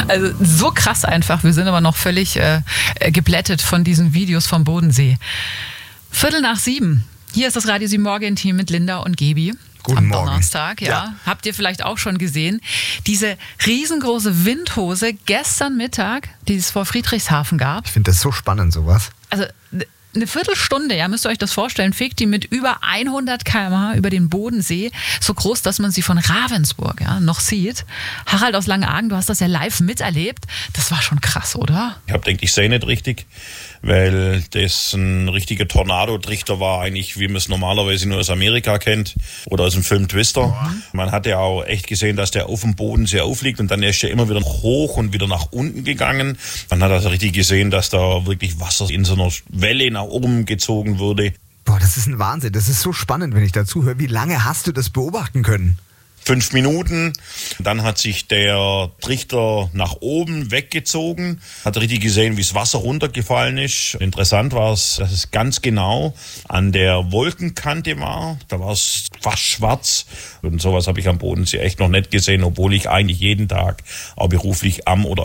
Also so krass einfach. Wir sind aber noch völlig geblättet von diesen Videos vom Bodensee. 6:15. Hier ist das Radio 7 Morgen-Team mit Linda und Gebi. Guten Morgen. Am Donnerstag, ja. Habt ihr vielleicht auch schon gesehen. Diese riesengroße Windhose gestern Mittag, die es vor Friedrichshafen gab. Ich finde das so spannend, sowas. Also eine Viertelstunde, ja, müsst ihr euch das vorstellen, fegt die mit über 100 km/h über den Bodensee. So groß, dass man sie von Ravensburg noch sieht. Harald aus Langenargen, du hast das ja live miterlebt. Das war schon krass, oder? Ich habe gedacht, ich sehe nicht richtig, weil das ein richtiger Tornado-Trichter war, eigentlich wie man es normalerweise nur aus Amerika kennt oder aus dem Film Twister. Man hat ja auch echt gesehen, dass der auf dem Bodensee aufliegt und dann ist er immer wieder hoch und wieder nach unten gegangen. Man hat also richtig gesehen, dass da wirklich Wasser in so einer Welle nach oben gezogen wurde. Boah, das ist ein Wahnsinn. Das ist so spannend, wenn ich dazu höre. Wie lange hast du das beobachten können? 5 Minuten, dann hat sich der Trichter nach oben weggezogen, hat richtig gesehen, wie das Wasser runtergefallen ist. Interessant war es, dass es ganz genau an der Wolkenkante war, da war es fast schwarz und sowas habe ich am Bodensee echt noch nicht gesehen, obwohl ich eigentlich jeden Tag auch beruflich am oder